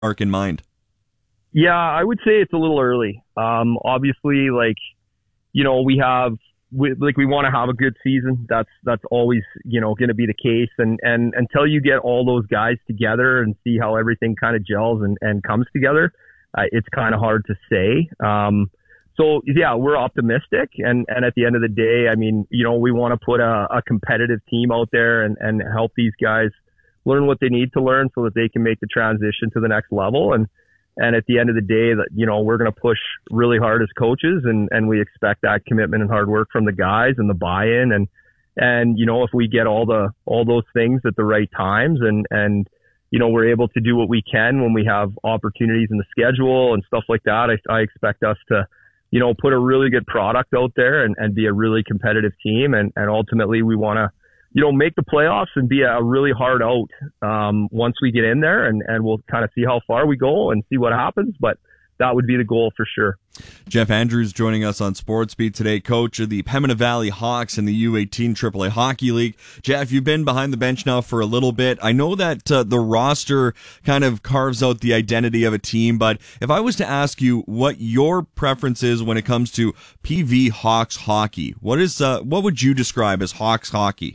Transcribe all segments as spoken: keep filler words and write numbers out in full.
arc in mind? Yeah, I would say it's a little early. Um, obviously, like, you know, we have, we, like, we want to have a good season. That's, that's always, you know, going to be the case. And, and until you get all those guys together and see how everything kind of gels and, and comes together, uh, it's kind of hard to say. Um, so yeah, we're optimistic. And, and at the end of the day, I mean, you know, we want to put a, a competitive team out there and, and help these guys learn what they need to learn so that they can make the transition to the next level. And, And at the end of the day, that, you know, we're going to push really hard as coaches, and, and we expect that commitment and hard work from the guys and the buy-in. And, and, you know, if we get all the, all those things at the right times and, and, you know, we're able to do what we can when we have opportunities in the schedule and stuff like that, I, I expect us to, you know, put a really good product out there and, and be a really competitive team. And, and ultimately we want to, you know, make the playoffs and be a really hard out um, once we get in there, and, and we'll kind of see how far we go and see what happens. But that would be the goal for sure. Jeff Andrews joining us on SportsBeat today, coach of the Pembina Valley Hawks in the U eighteen triple A Hockey League. Jeff, you've been behind the bench now for a little bit. I know that uh, the roster kind of carves out the identity of a team, but if I was to ask you what your preference is when it comes to P V Hawks hockey, what is uh, what would you describe as Hawks hockey?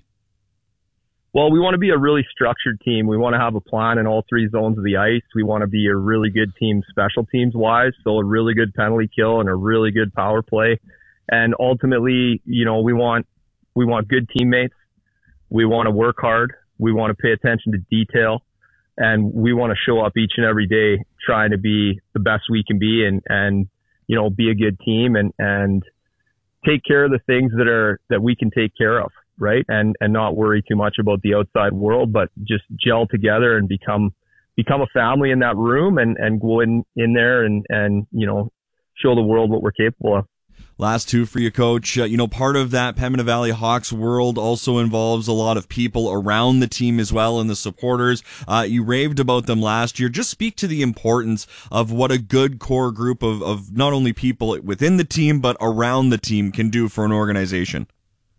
Well, we want to be a really structured team. We want to have a plan in all three zones of the ice. We want to be a really good team special teams wise. So a really good penalty kill and a really good power play. And ultimately, you know, we want, we want good teammates. We want to work hard. We want to pay attention to detail, and we want to show up each and every day trying to be the best we can be and, and, you know, be a good team and, and take care of the things that are, that we can take care of. Right. And, and not worry too much about the outside world, but just gel together and become, become a family in that room and, and go in, in there and, and, you know, show the world what we're capable of. Last two for you, Coach. Uh, you know, part of that Pembina Valley Hawks world also involves a lot of people around the team as well and the supporters. Uh, you raved about them last year. Just speak to the importance of what a good core group of, of not only people within the team, but around the team can do for an organization.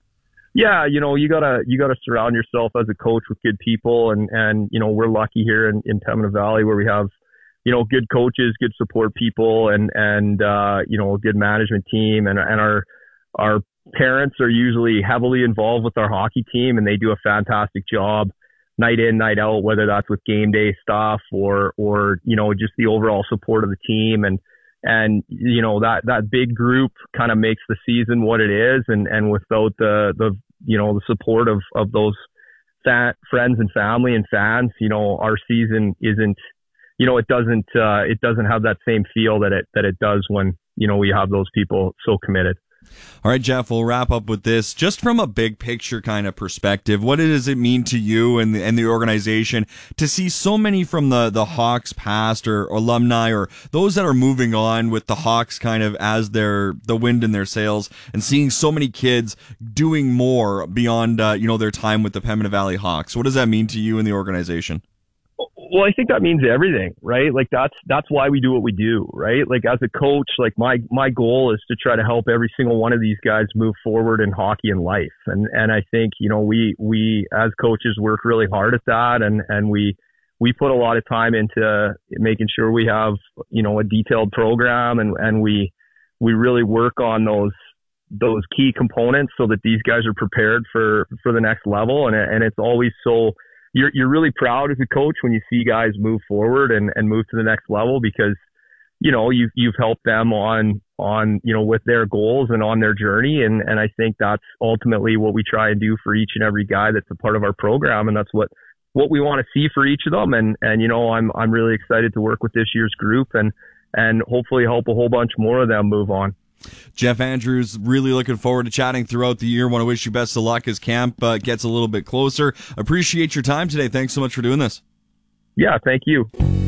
Yeah, you know, you gotta you gotta surround yourself as a coach with good people, and and you know, we're lucky here in, in Pembina Valley where we have, you know, good coaches, good support people, and and uh, you know, a good management team, and and our our parents are usually heavily involved with our hockey team, and they do a fantastic job night in, night out, whether that's with game day stuff or or you know, just the overall support of the team. And And, you know, that, that big group kind of makes the season what it is. And, and without the, the, you know, the support of, of those fa- friends and family and fans, you know, our season isn't, you know, it doesn't, uh, it doesn't have that same feel that it, that it does when, you know, we have those people so committed. All right, Jeff, we'll wrap up with this. Just from a big picture kind of perspective, what does it mean to you and the, and the organization to see so many from the, the Hawks past or, or alumni or those that are moving on with the Hawks kind of as their the wind in their sails, and seeing so many kids doing more beyond uh, you know, their time with the Pembina Valley Hawks? What does that mean to you and the organization? Well, I think that means everything, right? Like that's, that's why we do what we do, right? Like as a coach, like my, my goal is to try to help every single one of these guys move forward in hockey and life. And, and I think, you know, we, we as coaches work really hard at that. And, and we, we put a lot of time into making sure we have, you know, a detailed program, and, and we, we really work on those, those key components so that these guys are prepared for, for the next level. And, and it's always so, You're you're really proud as a coach when you see guys move forward and, and move to the next level, because, you know, you've, you've helped them on, on, you know, with their goals and on their journey. And, and I think that's ultimately what we try and do for each and every guy that's a part of our program. And that's what, what we want to see for each of them. And, and, you know, I'm, I'm really excited to work with this year's group and, and hopefully help a whole bunch more of them move on. Jeff Andrews, really looking forward to chatting throughout the year. Want to wish you best of luck as camp uh, gets a little bit closer. Appreciate your time today. Thanks so much for doing this. Yeah, thank you.